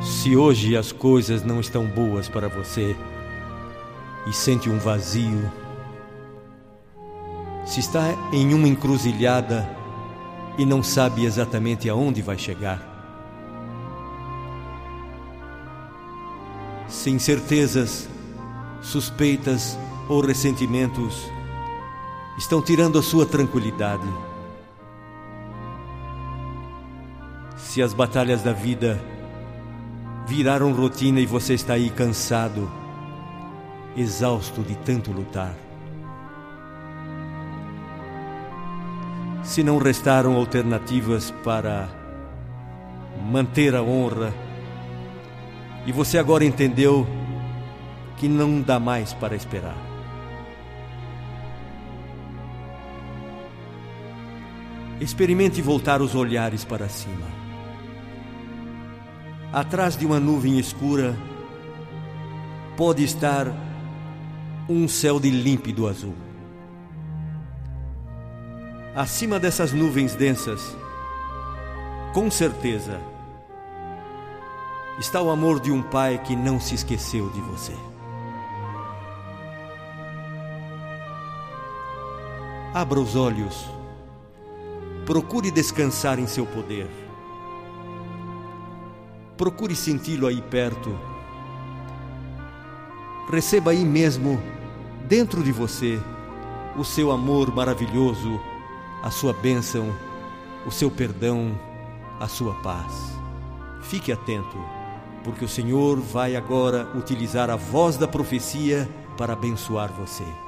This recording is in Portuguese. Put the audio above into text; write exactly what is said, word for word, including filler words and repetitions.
Se hoje as coisas não estão boas para você e sente um vazio, se está em uma encruzilhada e não sabe exatamente aonde vai chegar, se incertezas, suspeitas ou ressentimentos estão tirando a sua tranquilidade, se as batalhas da vida viraram rotina e você está aí cansado, exausto de tanto lutar, se não restaram alternativas para manter a honra e você agora entendeu que não dá mais para esperar, experimente voltar os olhares para cima. Atrás de uma nuvem escura pode estar um céu de límpido azul. Acima dessas nuvens densas, com certeza, está o amor de um pai que não se esqueceu de você. Abra os olhos, procure descansar em seu poder. Procure senti-lo aí perto. Receba aí mesmo, dentro de você, o seu amor maravilhoso, a sua bênção, o seu perdão, a sua paz. Fique atento, porque o Senhor vai agora utilizar a voz da profecia para abençoar você.